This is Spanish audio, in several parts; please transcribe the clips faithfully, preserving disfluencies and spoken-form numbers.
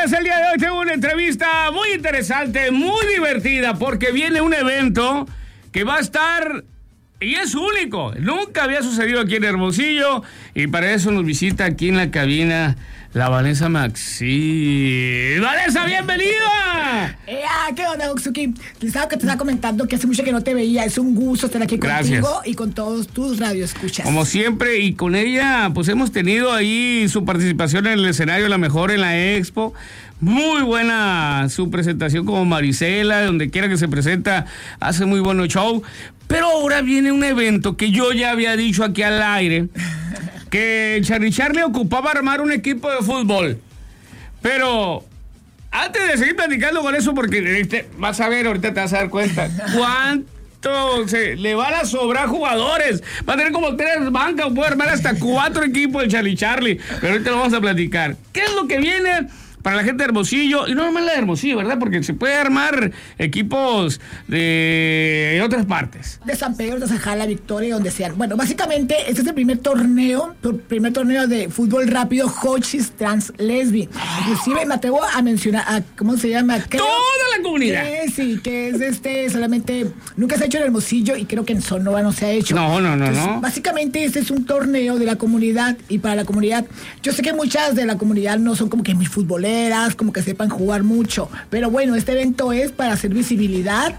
Señores, el día de hoy tengo una entrevista muy interesante, muy divertida, porque viene un evento que va a estar, y es único, nunca había sucedido aquí en Hermosillo, y para eso nos visita aquí en la cabina la Vanessa Maxi. ¡Vanessa, bienvenida! Eh, ah, ¿qué onda, Oxuki? Les estaba, te estaba comentando que hace mucho que no te veía. Es un gusto estar aquí Gracias. Contigo y con todos tus radioescuchas. Como siempre, y con ella, pues hemos tenido ahí su participación en el escenario, la mejor en la Expo. Muy buena su presentación como Marisela, donde quiera que se presenta, hace muy bueno show. Pero ahora viene un evento que yo ya había dicho aquí al aire, que Charlie Charlie ocupaba armar un equipo de fútbol. Pero antes de seguir platicando con eso, porque este, vas a ver, ahorita te vas a dar cuenta cuánto se le van a sobrar jugadores. Va a tener como tres bancas, puede armar hasta cuatro equipos de Charlie Charlie. Pero ahorita lo vamos a platicar. ¿Qué es lo que viene para la gente de Hermosillo? Y no nomás la de Hermosillo, ¿verdad? Porque se puede armar equipos de otras partes. De San Pedro, de Sajala, Victoria, donde sean. Bueno, básicamente, este es el primer torneo, el primer torneo de fútbol rápido Hochis Trans Lesbi. Inclusive me atrevo a mencionar, a, ¿cómo se llama? Creo Toda la comunidad. Que, sí, que es este, solamente, nunca se ha hecho en Hermosillo y creo que en Sonora no se ha hecho. No, no, no, Entonces, no. Básicamente, este es un torneo de la comunidad y para la comunidad. Yo sé que muchas de la comunidad no son como que muy futboleras, como que sepan jugar mucho, pero bueno, este evento es para hacer visibilidad,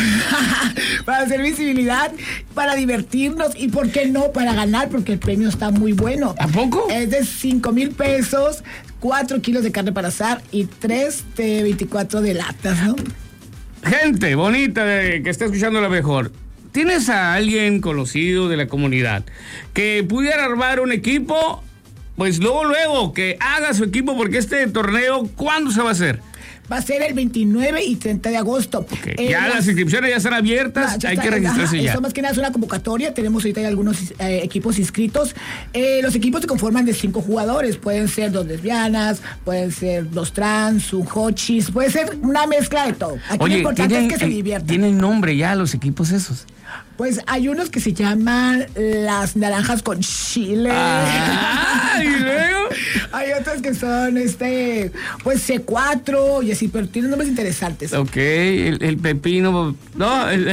para hacer visibilidad, para divertirnos y por qué no, para ganar, porque el premio está muy bueno. ¿A poco? Es de cinco mil pesos, cuatro kilos de carne para asar y tres de veinticuatro de latas, ¿no? Gente bonita de, que está escuchando la mejor. ¿Tienes a alguien conocido de la comunidad que pudiera armar un equipo? Pues luego, luego, que haga su equipo, porque este torneo, ¿cuándo se va a hacer? Va a ser el veintinueve y treinta de agosto. Okay. Eh, ya las, las inscripciones ya están abiertas, no, ya hay está, que registrarse ajá, ya. Eso más que nada es una convocatoria, tenemos ahorita algunos eh, equipos inscritos. Eh, los equipos se conforman de cinco jugadores, pueden ser dos lesbianas, pueden ser dos trans, un hochis, puede ser una mezcla de todo. Aquí Oye, lo importante tienen, es que se diviertan. ¿Tienen nombre ya los equipos esos? Pues hay unos que se llaman las naranjas con chile. Ah, ¿y luego? Hay otros que son, este, pues C cuatro y así, pero tienen nombres interesantes. Ok, el, el pepino, no. El...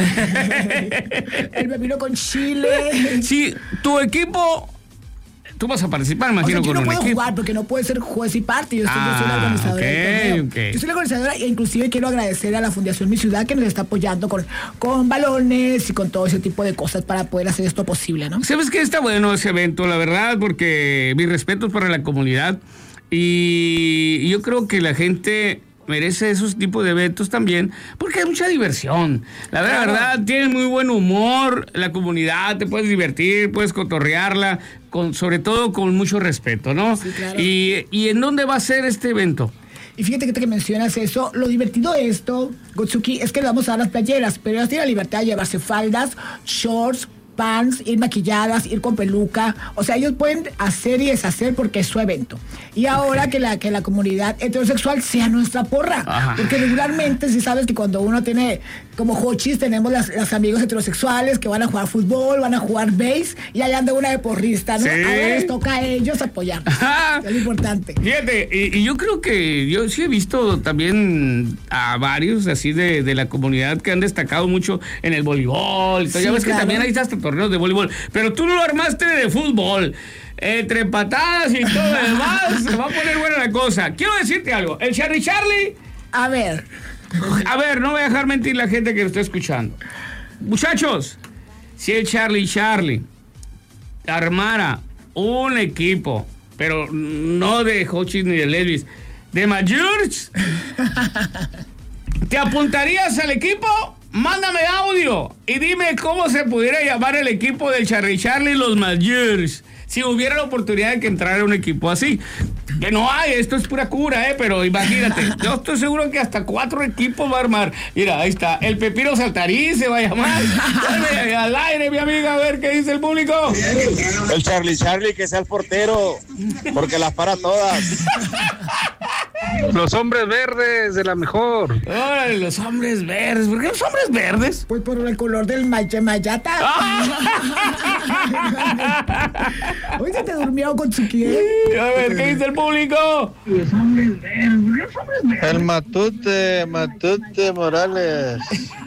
el pepino con chile. Sí, tu equipo... Tú vas a participar, imagino, o sea, yo con no un puedo equipo. jugar porque no puedo ser juez y parte. Yo, estoy, ah, yo soy la organizadora okay, del torneo. Okay. Yo soy la organizadora e inclusive quiero agradecer a la Fundación Mi Ciudad que nos está apoyando con, con balones y con todo ese tipo de cosas para poder hacer esto posible, ¿no? ¿Sabes qué? Está bueno ese evento, la verdad, porque mis respetos para la comunidad y yo creo que la gente merece esos tipos de eventos también, porque hay mucha diversión. La verdad, claro. verdad, tienen muy buen humor, la comunidad, te puedes divertir, puedes cotorrearla, con, sobre todo con mucho respeto, ¿no? Sí, claro. Y, ¿Y en dónde va a ser este evento? Y fíjate que te que mencionas eso, lo divertido de esto, Gotsuki, es que le vamos a dar las playeras, pero ellas tienen la libertad de llevarse faldas, shorts, pants, ir maquilladas, ir con peluca, o sea, ellos pueden hacer y deshacer porque es su evento. Y ahora okay. que la que la comunidad heterosexual sea nuestra porra, Ajá. porque regularmente si sabes que cuando uno tiene como hochis tenemos las, las amigos heterosexuales que van a jugar fútbol, van a jugar base y allá anda una de porrista, ¿no? ¿Sí? Ahora les toca a ellos apoyar. Es lo importante. Fíjate, y, y yo creo que yo sí he visto también a varios así de, de la comunidad que han destacado mucho en el voleibol. Sí, ya ves claro. que también hay hasta torneos de voleibol, pero tú lo armaste de fútbol, entre patadas y todo lo demás, se va a poner buena la cosa. Quiero decirte algo, el Charlie Charlie, a ver, a ver, no voy a dejar mentir la gente que lo está escuchando. Muchachos, si el Charlie Charlie armara un equipo, pero no de hochis ni de lesbis, de mayores, ¿te apuntarías al equipo? Mándame audio y dime cómo se pudiera llamar el equipo del Charlie Charlie y los mayores. Si hubiera la oportunidad de que entrara un equipo así. Que no hay, esto es pura cura, ¿eh? Pero imagínate, yo estoy seguro que hasta cuatro equipos va a armar. Mira, ahí está, el Pepino Saltarín se va a llamar. Dale, al aire, mi amiga, a ver qué dice el público. El Charlie Charlie, que sea el portero, porque las para todas. Los hombres verdes de la mejor. Órale, los hombres verdes. ¿Por qué los hombres verdes? Pues por el color del maya mayata. Ah. Oye, te durmió con su pie. A ver, ¿qué dice el público? El Matute, Matute Morales.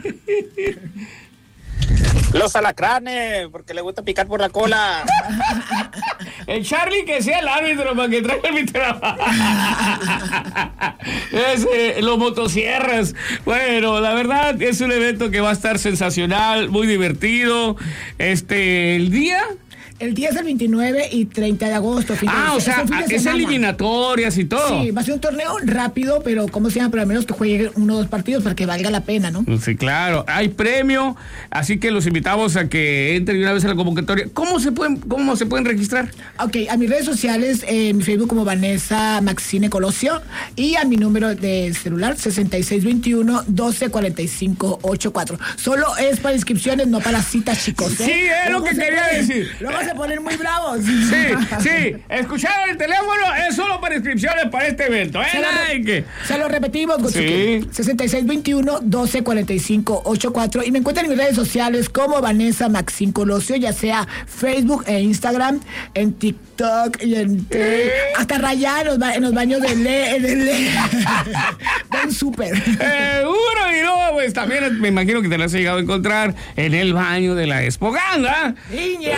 Los alacranes, porque le gusta picar por la cola. El Charlie que sea el árbitro para que traiga el micrófono. Ese, los motosierras. Bueno, la verdad es un evento que va a estar sensacional, muy divertido. Este, el día... El día es el veintinueve y treinta de agosto. Fin Ah, de, o sea, es, es eliminatorias y todo. Sí, va a ser un torneo rápido, pero ¿cómo se llama? Pero al menos que juegue uno o dos partidos para que valga la pena, ¿no? Sí, claro. Hay premio, así que los invitamos a que entren una vez a la convocatoria. ¿Cómo se pueden, cómo se pueden registrar? Ok, a mis redes sociales, en mi Facebook como Vanessa Maxine Colosio y a mi número de celular sesenta y seis veintiuno doce cuarenta y cinco ochenta y cuatro. Solo es para inscripciones, no para citas, chicos, ¿eh? Sí, es lo Luego que se quería ponen- decir. Luego se ponen muy bravos. Sí, sí. Escucharon el teléfono, es solo para inscripciones para este evento. ¿Eh? Se lo, re- Like. se lo repetimos, Gotsuki. Sí. sesenta y seis veintiuno doce cuarenta y cinco ochenta y cuatro. Y me encuentran en mis redes sociales como Vanessa Maxine Colosio, ya sea Facebook e Instagram, en TikTok y en Eh. hasta rayar en los, ba- en los baños de le, de le, del súper. Seguro, y no, pues también me imagino que te lo has llegado a encontrar en el baño de la Espoganda. ¡Niña!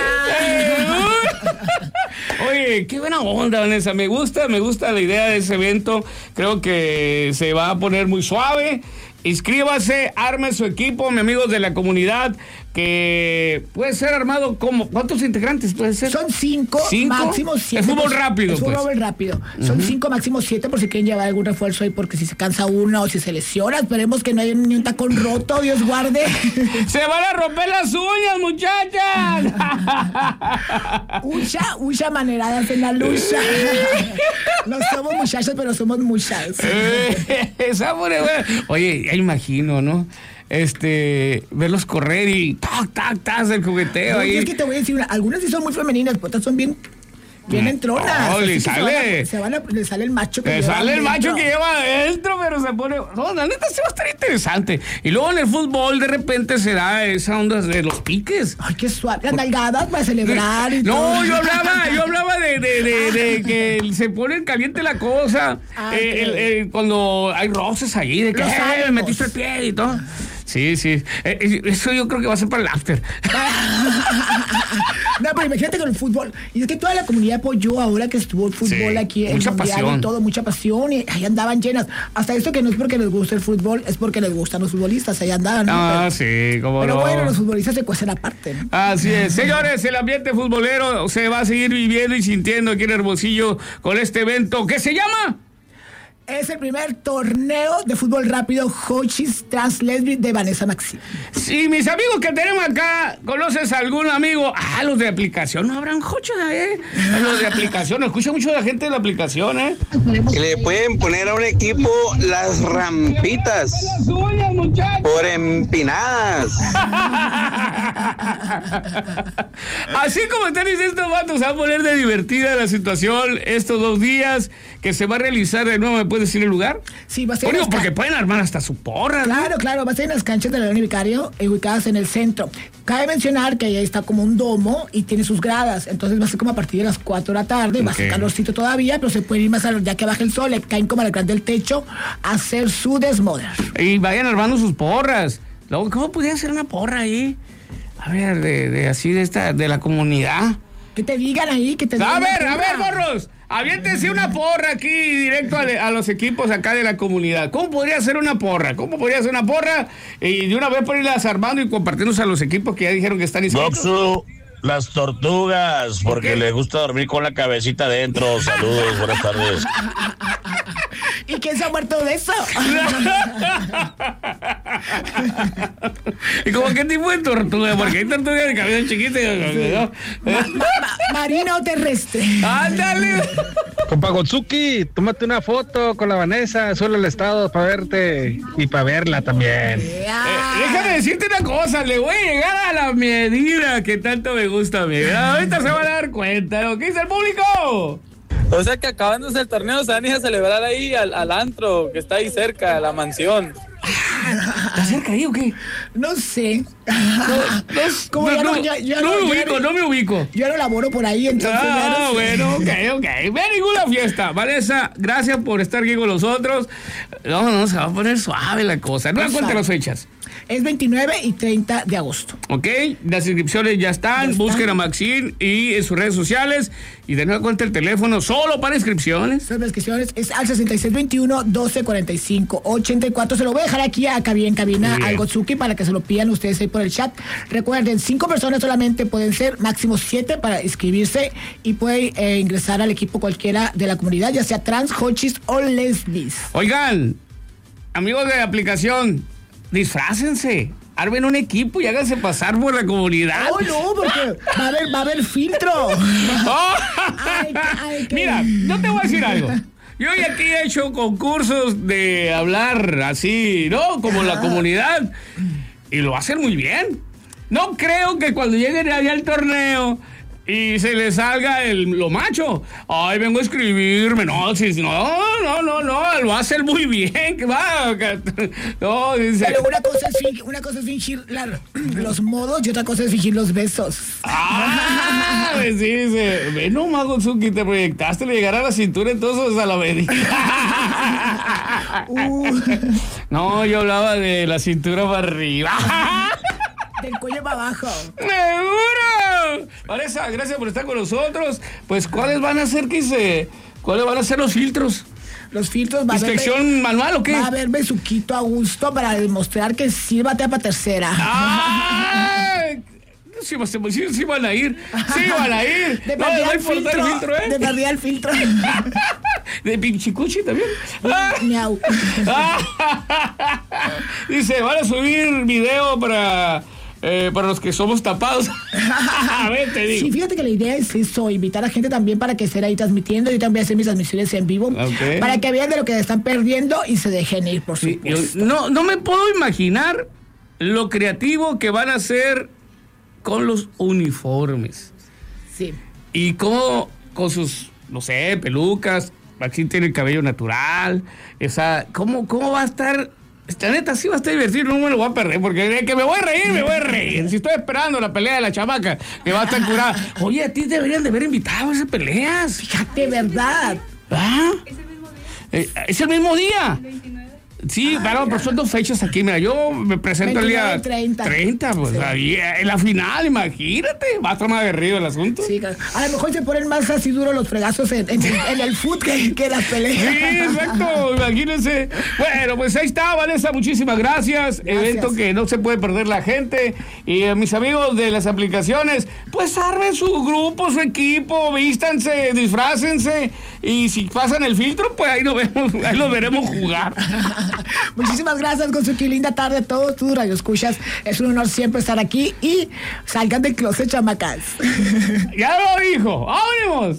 Oye, qué buena onda, Vanessa. Me gusta, me gusta la idea de ese evento. Creo que se va a poner muy suave. Inscríbase, arme su equipo, mi amigos de la comunidad, que puede ser armado como... ¿Cuántos integrantes puede ser? Son cinco, ¿Cinco? máximo siete. Es fútbol por- rápido, Es fútbol pues. rápido. Son cinco, máximo siete, por si quieren llevar algún refuerzo ahí, porque si se cansa uno o si se lesiona, esperemos que no haya ni un tacón roto, Dios guarde. ¡Se van a romper las uñas, muchachas! Ucha, ucha maneradas en la lucha. No somos muchachos, pero somos muchas. Eh, esa buena, buena. Oye, ya imagino, ¿no? Este, verlos correr y tac, tac, tac, el jugueteo Oye, ahí. es que te voy a decir una, algunas sí son muy femeninas, pero otras son bien, bien entronas. Oh, Así le que sale. Se van a, se van a- le sale el macho que Le lleva sale el macho adentro. que lleva adentro, pero se pone. No, la neta se va a estar interesante. Y luego en el fútbol, de repente se da esa onda de los piques. Ay, qué suave. Las nalgadas para celebrar y No, todo. yo hablaba, yo hablaba de, de, de, de que se pone caliente la cosa. Ay, eh, qué- el- el- cuando hay roces ahí, de que Los "Eh, me ánimos". metiste el pie y todo. Sí, sí. Eh, eh, eso yo creo que va a ser para el after. No, pero imagínate con el fútbol. Y es que toda la comunidad apoyó ahora que estuvo el fútbol Sí, aquí, el mucha mundial pasión. y todo, mucha pasión. Y ahí andaban llenas. Hasta esto que no es porque les gusta el fútbol, es porque les gustan los futbolistas. Ahí andaban. ¿no? Ah, pero, sí, cómo pero no. bueno, los futbolistas se cuecen aparte, ¿no? Así es. Señores, el ambiente futbolero se va a seguir viviendo y sintiendo aquí en Hermosillo con este evento que se llama... Es el primer torneo de fútbol rápido Hochis Trans Lesbian de Vanessa Maxine. Si mis amigos que tenemos acá, ¿conoces a algún amigo? Ah, los de aplicación, no habrán jochos, ¿eh? Los de aplicación, escucha mucho la gente de la aplicación, ¿eh? Y le pueden poner a un equipo las rampitas por empinadas. Así como están diciendo estos vatos, se va a poner de divertida la situación estos dos días que se va a realizar de nuevo. ¿Me puedes decir el lugar? Sí, va a ser Oye, en las ca- porque pueden armar hasta su porra, ¿no? Claro, claro, va a ser en las canchas de la León Vicario, eh, ubicadas en el centro. Cabe mencionar que ahí está como un domo y tiene sus gradas, entonces va a ser como a partir de las cuatro de la tarde, va a ser Ok. calorcito todavía, pero se puede ir más a ya que baja el sol, le caen como al gran del techo a hacer su desmoder. Y vayan armando sus porras. Luego, ¿cómo podría ser una porra ahí? A ver, de, de así de esta, de la comunidad. Que te digan ahí, que te A digan ver, la a ver, porra. morros. Aviéntense una porra aquí directo a, a los equipos acá de la comunidad. ¿Cómo podría ser una porra? ¿Cómo podría ser una porra? Y de una vez por irlas armando y compartiéndose a los equipos que ya dijeron que están inscritos. Goxu, las tortugas, porque le gusta dormir con la cabecita adentro. Saludos, buenas tardes. ¿Y quién se ha muerto de eso? ¿Y como qué tipo de tortuga? Porque hay tortugas de cabeza chiquita y... Ma- ma- marina o terrestre. ¡Ándale! Compa Gotsuki, tómate una foto con la Vanessa, suele el estado para verte y para verla también. Eh, déjame decirte una cosa, le voy a llegar a la medida que tanto me gusta a mí. Ahorita se van a dar cuenta, ¿no? ¿Qué dice el público? O sea que acabándose el torneo se van a ir a celebrar ahí al, al antro que está ahí cerca, la mansión. ¿Está cerca ahí o qué? No sé. No, no, Como no, ya no, ya- ya no me ya ubico, no me ubico. Yo no laboro por ahí, entonces. ya Ah, no sé. bueno, ok, ok. Very good la fiesta. Vanessa, gracias por estar aquí con nosotros. No, no, se va a poner suave la cosa. No da cuenta las fechas. Es veintinueve y treinta de agosto. Ok, las inscripciones ya están. Ya están. Busquen a Maxine y en sus redes sociales. Y de nueva cuenta el teléfono solo para inscripciones. Las inscripciones es al sesenta y seis veintiuno, doce cuarenta y cinco, ochenta y cuatro. Se lo voy a dejar aquí acá bien en cabina Muy bien. al Gotsuki para que se lo pidan ustedes ahí por el chat. Recuerden, cinco personas solamente pueden ser, máximo siete para inscribirse y puede eh, ingresar al equipo cualquiera de la comunidad, ya sea trans, hochis o lesbis. Oigan, amigos de la aplicación, disfrácense. Armen un equipo y háganse pasar por la comunidad. Oh, no, porque va a haber, va a haber filtro. Oh. Ay, ay, qué- Mira, yo te voy a decir algo. Yo ya aquí he hecho concursos de hablar así, ¿no? Como la comunidad. Y lo hacen muy bien. No creo que cuando lleguen allá al torneo y se les salga el, lo macho. Ay, vengo a escribirme. No, si, no, no, no, no. Lo hacen muy bien. Que va. que- No, dice. Pero una cosa es fingir, una cosa es fingir la- los modos y otra cosa es fingir los besos. Ah, pues sí, dice. Ve nomás, Gotsuki, te proyectaste, le llegará a la cintura entonces a la medida. Uh, No, yo hablaba de la cintura para arriba. del cuello para abajo. ¡Seguro! Vanessa, gracias por estar con nosotros. Pues, ¿cuáles van a ser, que se, cuáles van a ser los filtros? Los filtros va a haber. ¿Inspección manual o qué? Va a haber besuquito a gusto para demostrar que sí batea para tercera. ¡Ay! Sí, sí, sí, sí van a ir. Sí van a ir. De No, perdida no el importa filtro. el filtro, ¿eh? De perdida el filtro. De Pinchicuchi también. Ah. Miau. Dice, van a subir video para, eh, para los que somos tapados. A ver, te digo. Sí, fíjate que la idea es eso, invitar a gente también para que estén ahí transmitiendo. Yo también voy a hacer mis transmisiones en vivo. Ok. Para que vean de lo que están perdiendo y se dejen ir, por Sí, yo supuesto. no, no me puedo imaginar lo creativo que van a hacer con los uniformes. Sí. Y cómo con sus, no sé, pelucas. Maxine tiene el cabello natural. Esa, ¿cómo, cómo va a estar? Esta neta sí va a estar divertido, no me lo voy a perder, porque de que me voy a reír, me voy a reír. Si estoy esperando la pelea de la chamaca, que va a estar curada. Oye, a ti deberían de haber invitado a esas peleas. Fíjate, ¿verdad? ¿Ah? Eh, es el mismo día. Sí, claro, pero son dos fechas aquí. Mira, yo me presento el día veintinueve y treinta. treinta, pues Sí. ahí, en la final, imagínate. Va a estar más aguerrido el asunto. Sí, claro. A lo mejor se ponen más así duros los fregazos en, en, en el foot que, que las peleas. Sí, exacto, imagínense. Bueno, pues ahí está, Vanessa, muchísimas gracias. Gracias. Evento que no se puede perder la gente. Y a mis amigos de las aplicaciones, pues armen su grupo, su equipo, vístanse, disfrácense. Y si pasan el filtro, pues ahí lo vemos, ahí lo veremos jugar. Muchísimas gracias, Gotsuki. Linda tarde a todos tus radioescuchas. Es un honor siempre estar aquí y salgan del closet, chamacas. Ya lo dijo, ¡vámonos!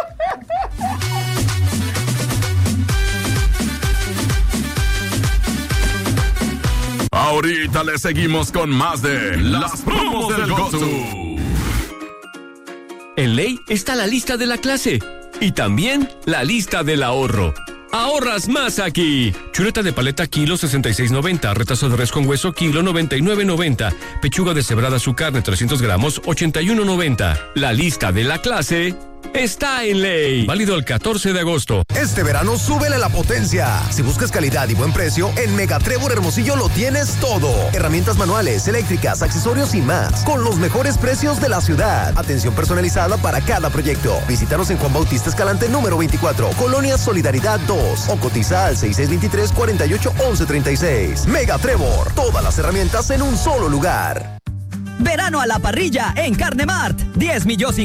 Ahorita le seguimos con más de las promos del Gotsu. En Ley está la lista de la clase y también la lista del ahorro. Ahorras más aquí. Chuleta de paleta kilo sesenta y seis noventa, retazo de res con hueso kilo noventa y nueve noventa, pechuga deshebrada su carne trescientos gramos ochenta y uno noventa. La lista de la clase está en Ley. Válido el catorce de agosto. Este verano súbele la potencia. Si buscas calidad y buen precio, en Mega Trébol Hermosillo lo tienes todo. Herramientas manuales, eléctricas, accesorios y más. Con los mejores precios de la ciudad. Atención personalizada para cada proyecto. Visítanos en Juan Bautista Escalante número veinticuatro, Colonia Solidaridad dos. O cotiza al seis seis dos tres, cuatro ocho, once treinta y seis. Mega Trébol. Todas las herramientas en un solo lugar. Verano a la parrilla en Carne Mart. diez millones